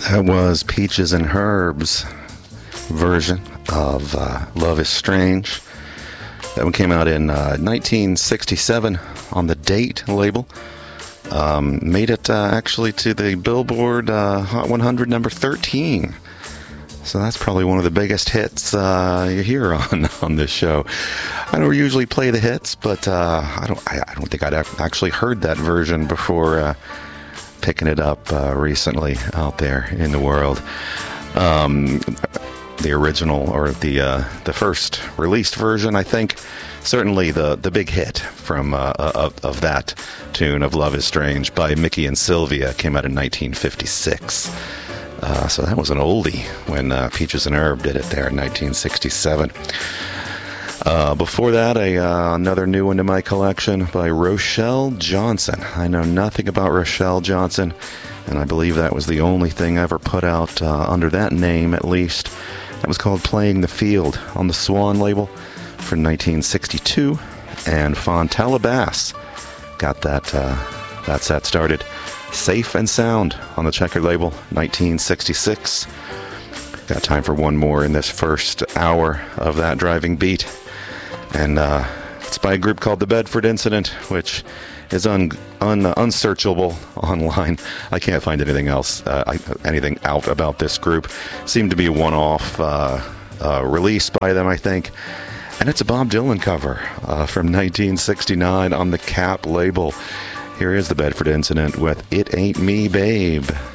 That was Peaches and Herb's version of Love is Strange. That one came out in 1967 on the Date label. Made it actually to the Billboard Hot 100 number 13. So that's probably one of the biggest hits you hear on this show. I don't usually play the hits, but I don't think I'd actually heard that version before picking it up recently out there in the world. The original, or the first released version, I think, certainly the big hit from of that tune of Love is Strange by Mickey and Sylvia came out in 1956. So that was an oldie when Peaches and Herb did it there in 1967. Before that, another new one to my collection by Rochelle Johnson. I know nothing about Rochelle Johnson, and I believe that was the only thing ever put out under that name, at least. That was called Playing the Field on the Swan label from 1962, and Fontella Bass got that set started. Safe and Sound on the Checker label, 1966. Got time for one more in this first hour of that driving beat. And it's by a group called the Bedford Incident, which is unsearchable online. I can't find anything else, anything out about this group. Seemed to be a one-off release by them, I think. And it's a Bob Dylan cover from 1969 on the Cap label. Here is the Bedford Incident with It Ain't Me, Babe.